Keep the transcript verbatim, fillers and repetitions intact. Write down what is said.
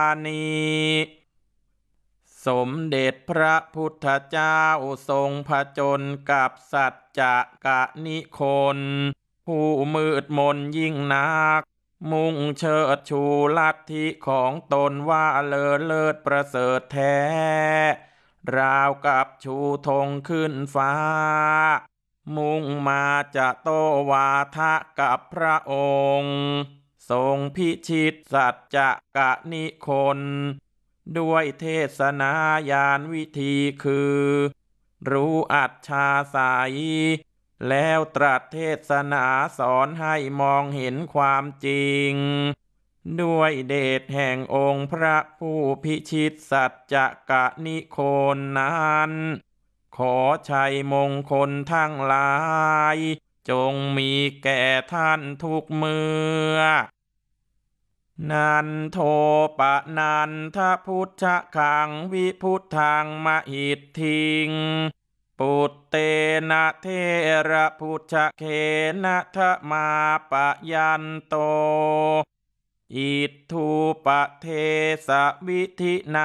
นีสมเด็จพระพุทธเจ้าทรงผจญกับสัจจะกะนิคนผู้มืดมนยิ่งนักมุ่งเชิดชูลัทธิของตนว่าเลอเลิศประเสริฐแท้ราวกับชูธงขึ้นฟ้ามุ่งมาจะโตวาทะกับพระองค์ทรงพิชิตสัจจะกะนิคนด้วยเทศนาญาณวิธีคือรู้อัจฉาสัยแล้วตรัสเทศนาสอนให้มองเห็นความจริงด้วยเดชแห่งองค์พระผู้พิชิตสัจจะกะนิโคนนั้นขอชัยมงคลทั้งหลายจงมีแก่ท่านทุกเมื่อนันโทปะนันทพุทธคังวิพุทธังมหิทธิงปุตเตนะเทระพุทธเคนะทะมาปะยันโตอิทธุปะเทสะวิธินา